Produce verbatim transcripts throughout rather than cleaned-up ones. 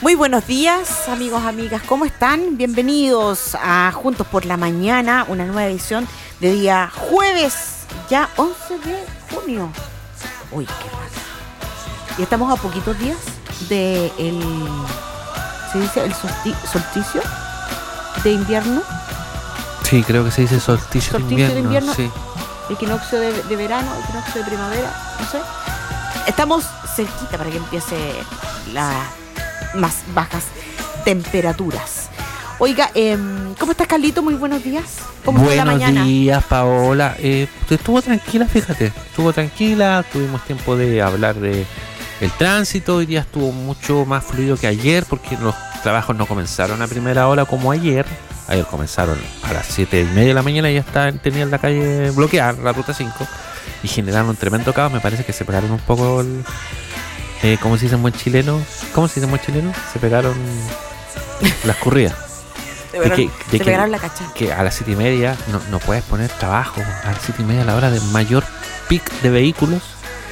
Muy buenos días, amigos, amigas, ¿cómo están? Bienvenidos a Juntos por la Mañana, una nueva edición de día jueves, ya once de junio. Uy, qué raro. Y estamos a poquitos días de el, ¿se dice el solsti- solsticio de invierno? Sí, creo que se dice solsticio, Solsticio de invierno, sí. Equinoccio de, de verano, equinoccio de primavera, no sé. Estamos cerquita para que empiece la más bajas temperaturas. Oiga, eh, ¿cómo estás, Carlito? Muy buenos días. ¿Cómo está la mañana? Buenos días, Paola. Eh, estuvo tranquila, fíjate. Estuvo tranquila, tuvimos tiempo de hablar de el tránsito. Hoy día estuvo mucho más fluido que ayer porque los trabajos no comenzaron a primera hora como ayer. Ayer comenzaron a las siete y media de la mañana y ya está, tenían la calle bloqueada, la ruta cinco, y generaron un tremendo caos. Me parece que se pegaron un poco el... Eh, ¿Cómo se dice en buen chileno? ¿Cómo se dice en buen chileno? Se pegaron las corridas. Se pegaron, de que, de se que, pegaron la cacha. Que a las siete y media no, no puedes poner trabajo. A las siete y media, a la hora de mayor pic de vehículos,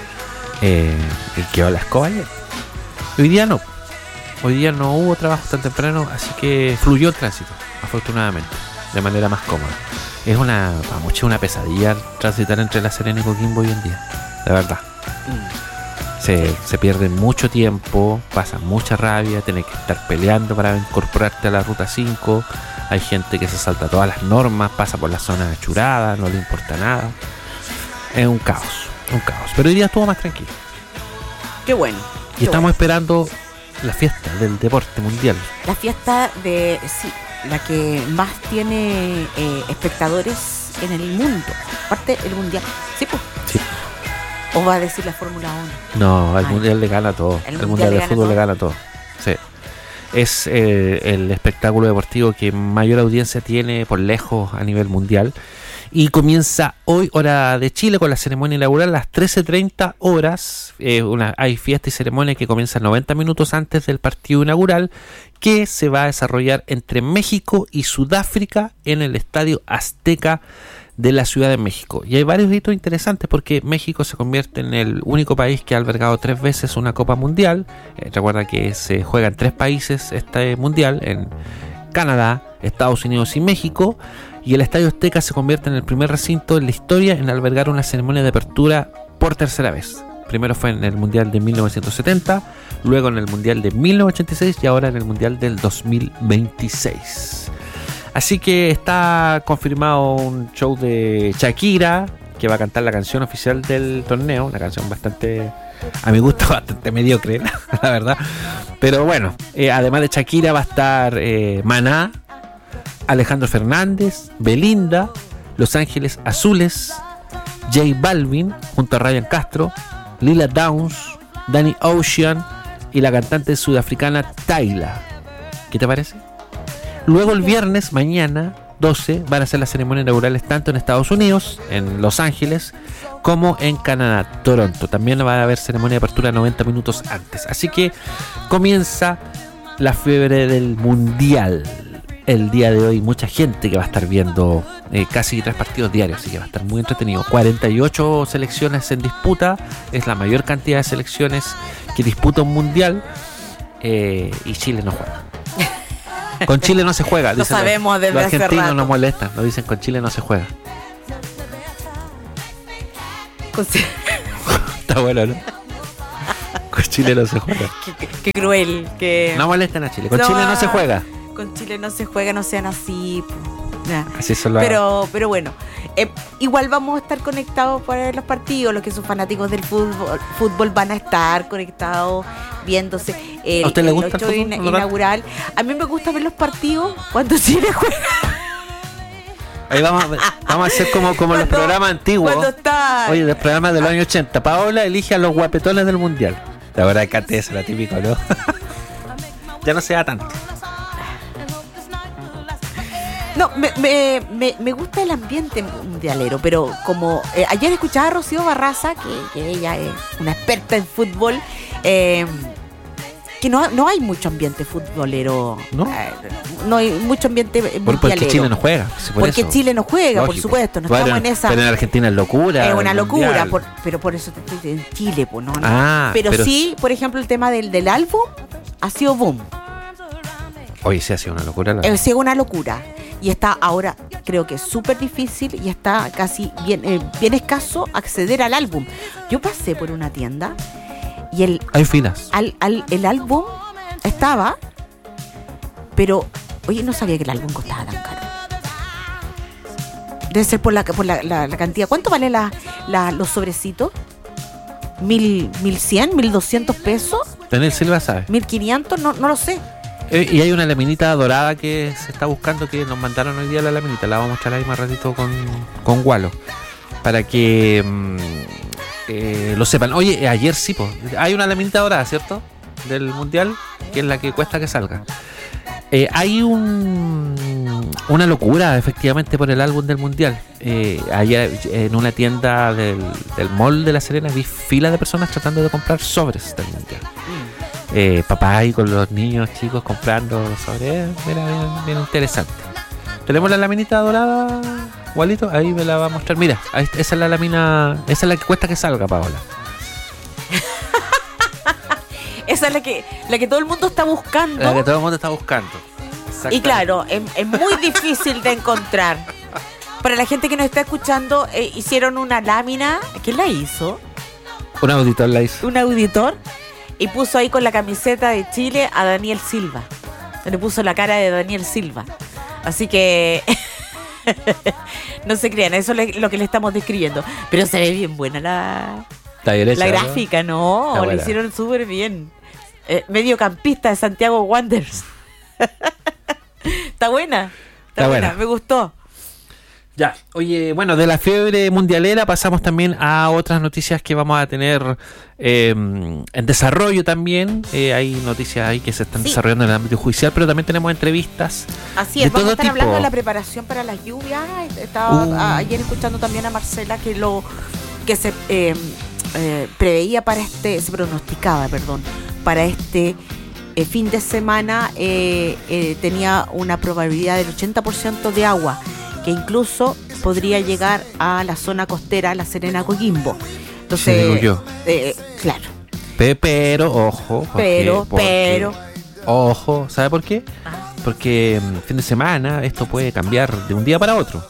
eh, el que va a la escoba ayer. Hoy día no. Hoy día no hubo trabajo tan temprano, así que fluyó el tránsito, afortunadamente, de manera más cómoda. Es una, vamos, una pesadilla transitar entre La Serena y Coquimbo hoy en día, de verdad. Mm. Se, se pierde mucho tiempo, pasa mucha rabia, tienes que estar peleando para incorporarte a la ruta cinco. Hay gente que se salta todas las normas, pasa por la zona achurada, no le importa nada. Es un caos, un caos. Pero hoy día estuvo más tranquilo. Qué bueno. Y estamos bueno. esperando la fiesta del deporte mundial. La fiesta de, sí, la que más tiene eh, espectadores en el mundo. Aparte, el mundial. Sí, pues. Sí. ¿O va a decir la Fórmula uno? No, el Ay, mundial le gana todo. El, el mundial, mundial de fútbol todo. le gana todo. Sí. Es eh, el espectáculo deportivo que mayor audiencia tiene por lejos a nivel mundial. Y comienza hoy, hora de Chile, con la ceremonia inaugural a las trece treinta horas. Eh, una, hay fiesta y ceremonia que comienza noventa minutos antes del partido inaugural, que se va a desarrollar entre México y Sudáfrica en el Estadio Azteca de la Ciudad de México. Y hay varios hitos interesantes porque México se convierte en el único país que ha albergado tres veces una Copa Mundial. Eh, recuerda que se juega en tres países este mundial, en Canadá, Estados Unidos y México. Y el Estadio Azteca se convierte en el primer recinto en la historia en albergar una ceremonia de apertura por tercera vez. Primero fue en el Mundial de mil novecientos setenta, luego en el Mundial de mil novecientos ochenta y seis y ahora en el Mundial del dos mil veintiséis. Así que está confirmado un show de Shakira, que va a cantar la canción oficial del torneo, una canción bastante, a mi gusto, bastante mediocre, la verdad. Pero bueno, eh, además de Shakira va a estar eh, Maná, Alejandro Fernández, Belinda, Los Ángeles Azules, J Balvin, junto a Ryan Castro, Lila Downs, Danny Ocean y la cantante sudafricana Tyla. ¿Qué te parece? Luego el viernes, mañana, doce, van a ser las ceremonias inaugurales tanto en Estados Unidos, en Los Ángeles, como en Canadá, Toronto. También va a haber ceremonia de apertura noventa minutos antes. Así que comienza la fiebre del mundial. El día de hoy mucha gente que va a estar viendo eh, casi tres partidos diarios, así que va a estar muy entretenido. cuarenta y ocho selecciones en disputa, es la mayor cantidad de selecciones que disputa un mundial, eh, y Chile no juega. Con Chile no se juega. Lo sabemos los, desde los hace rato. argentinos nos molestan, nos dicen con Chile no se juega. Con... Está bueno, ¿no? Con Chile no se juega. Qué, qué, qué cruel. Que... No molestan a Chile. Con no, Chile no se juega. Con Chile no se juega, no sean así. Nah. Así son los... Pero, pero bueno, eh, igual vamos a estar conectados para los partidos. Los que son fanáticos del fútbol, fútbol van a estar conectados viéndose el, ¿A usted le gusta el ocho el fútbol, inaugural. A mí me gusta ver los partidos cuando Chile juega. Ahí vamos, vamos a hacer como, como cuando, los programas antiguos. Está... Oye, los programas de los años ochenta. Paola elige a los guapetones del mundial. La verdad que antes eso era típico, ¿no? Ya no se da tanto. No, me, me, me, me gusta el ambiente mundialero, pero como eh, ayer escuchaba a Rocío Barraza, que, que ella es una experta en fútbol, eh, que no, no hay mucho ambiente futbolero, ¿no? Eh, no hay mucho ambiente mundialero. Porque Chile no juega. Sí, por porque eso. Chile no juega, Lógico. Por supuesto, no bueno, estamos en esa. Pero en Argentina es locura. Es una locura, por, pero por eso te estoy en Chile, pues no. no. Ah, pero, pero sí, por ejemplo, el tema del, del álbum ha sido boom. Oye, sí ha sido una locura. La... Eh, sí, una locura. Y está ahora, creo que es súper difícil y está casi bien, eh, bien escaso acceder al álbum. Yo pasé por una tienda y el... Hay filas. Al, al, el álbum estaba, pero, oye, no sabía que el álbum costaba tan caro. Debe ser por la, por la, la, la cantidad. ¿Cuánto vale la, la, los sobrecitos? ¿Mil, mil cien, mil doscientos pesos? Daniel Silva sabe. ¿Mil quinientos? No, no lo sé. Eh, y hay una laminita dorada que se está buscando, que nos mandaron hoy día la laminita. La vamos a mostrar ahí más ratito con, con Walo, para que mmm, eh, lo sepan. Oye, ayer sí, po, hay una laminita dorada, ¿cierto? Del Mundial, que es la que cuesta que salga. Eh, hay un, una locura, efectivamente, por el álbum del Mundial. Eh, ayer en una tienda del, del mall de La Serena vi fila de personas tratando de comprar sobres del Mundial. Eh, papá ahí con los niños chicos comprando sobre, mira, bien, bien interesante. Tenemos la laminita dorada, Walito, ahí me la va a mostrar. Mira, ahí, esa es la lámina, esa es la que cuesta que salga, Paola. Esa es la que, la que todo el mundo está buscando. La que todo el mundo está buscando. Y claro, es, es muy difícil de encontrar. Para la gente que nos está escuchando, eh, hicieron una lámina. ¿Quién la hizo? Un auditor la hizo. Un auditor. Y puso ahí con la camiseta de Chile a Daniel Silva. Le puso la cara de Daniel Silva. Así que no se crean, eso es lo que le estamos describiendo. Pero se ve bien buena la, la, derecha, la gráfica, ¿no? ¿no? Le hicieron súper bien. Eh, mediocampista de Santiago Wanderers. Está buena. Está, Está buena. buena, me gustó. Ya, oye, bueno, de la fiebre mundialera pasamos también a otras noticias que vamos a tener eh, en desarrollo también. Eh, hay noticias ahí que se están sí. desarrollando en el ámbito judicial, pero también tenemos entrevistas. Así es, de vamos todo a estar tipo. hablando de la preparación para las lluvias. Estaba uh. ayer escuchando también a Marcela que lo que se eh, eh, preveía para este, se pronosticaba, perdón, para este eh, fin de semana eh, eh, tenía una probabilidad del ochenta por ciento de agua, que incluso podría llegar a la zona costera, La Serena, Coquimbo. Entonces, eh, claro. Pe, pero, ojo. Porque, pero, porque, pero. Ojo, ¿sabe por qué? Ajá. Porque fin de semana esto puede cambiar de un día para otro.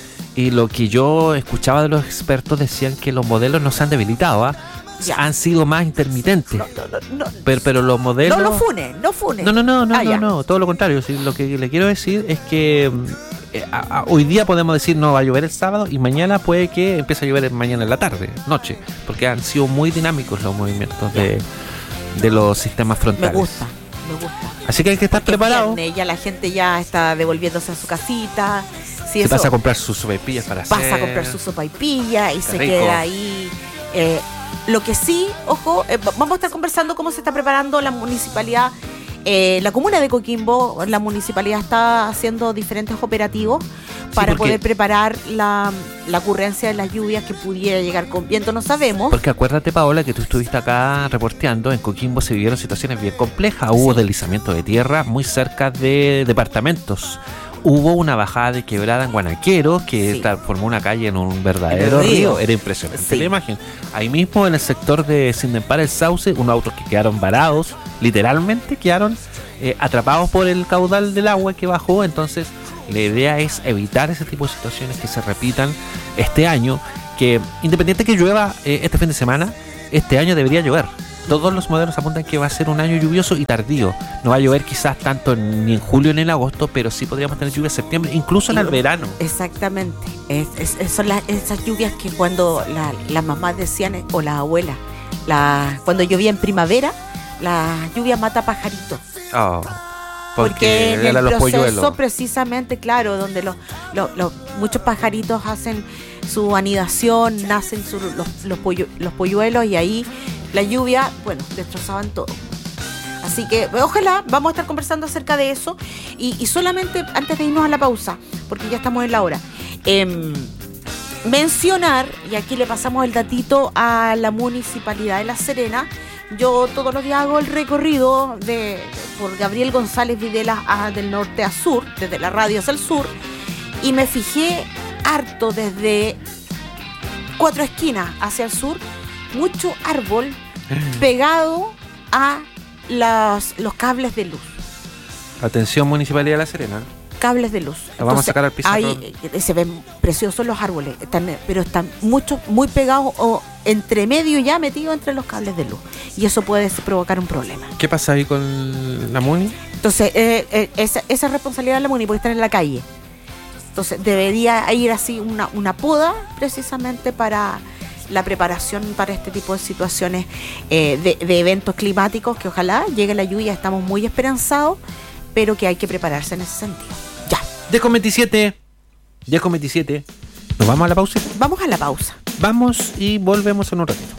Y lo que yo escuchaba de los expertos decían que los modelos no se han debilitado, ¿eh? Han sido más intermitentes. No, no, no, no. Pero, pero los modelos... No, no fune, no fune. No, no, no, no, ah, no, no, todo lo contrario. Sí, lo que le quiero decir es que eh, a, a, hoy día podemos decir no va a llover el sábado y mañana puede que empiece a llover mañana en la tarde, noche, porque han sido muy dinámicos los movimientos de, de los sistemas frontales. Me gusta, me gusta. Así que hay que estar preparado. Ya la gente ya está devolviéndose a su casita. Si se eso, pasa a comprar sus sopaipillas para pasa hacer. Pasa a comprar sus sopaipillas y Qué se rico. queda ahí. Eh, Lo que sí, ojo, eh, vamos a estar conversando cómo se está preparando la municipalidad, eh, la comuna de Coquimbo. La municipalidad está haciendo diferentes operativos para sí, poder preparar la, la ocurrencia de las lluvias que pudiera llegar con viento, no sabemos. Porque acuérdate, Paola, que tú estuviste acá reporteando, en Coquimbo se vivieron situaciones bien complejas, hubo sí. deslizamiento de tierra muy cerca de departamentos. Hubo una bajada de quebrada en Guanaquero que sí. formó una calle en un verdadero río. río. Era impresionante sí. la imagen. Ahí mismo en el sector de Sindempar el Sauce, unos autos que quedaron varados, literalmente quedaron eh, atrapados por el caudal del agua que bajó. Entonces la idea es evitar ese tipo de situaciones que se repitan este año, que independiente que llueva eh, este fin de semana, este año debería llover. Todos los modelos apuntan que va a ser un año lluvioso y tardío. No va a llover quizás tanto ni en julio ni en agosto, pero sí podríamos tener lluvias en septiembre, incluso en el verano. Exactamente. Es, es, son las, esas lluvias que cuando la, las mamás decían, o las abuelas, la, cuando llovía en primavera, la lluvia mata pajaritos. Oh, porque, porque en el los proceso polluelos. Precisamente, claro, donde los, los, los muchos pajaritos hacen su anidación, nacen su, los, los, pollo, los polluelos y ahí la lluvia, bueno, destrozaban todo. Así que ojalá, vamos a estar conversando acerca de eso. Y, y solamente antes de irnos a la pausa, porque ya estamos en la hora, eh, mencionar, y aquí le pasamos el datito a la Municipalidad de La Serena. Yo todos los días hago el recorrido de por Gabriel González Videla a, del norte a sur, desde la radio hacia el sur, y me fijé harto desde Cuatro Esquinas hacia el sur, mucho árbol pegado a las, los cables de luz. Atención, Municipalidad de La Serena. Cables de luz. La vamos a sacar al piso. Ahí se ven preciosos los árboles, están, pero están muchos, muy pegados o entre medio ya metidos entre los cables de luz. Y eso puede provocar un problema. ¿Qué pasa ahí con la Muni? Entonces, eh, eh, esa, esa responsabilidad de la Muni porque están en la calle. Entonces, debería ir así una, una poda precisamente para la preparación para este tipo de situaciones eh, de, de eventos climáticos, que ojalá llegue la lluvia, estamos muy esperanzados, pero que hay que prepararse en ese sentido. Ya. diez con veintisiete. diez con veintisiete. ¿Nos vamos a la pausa? Vamos a la pausa. Vamos y volvemos en un ratito.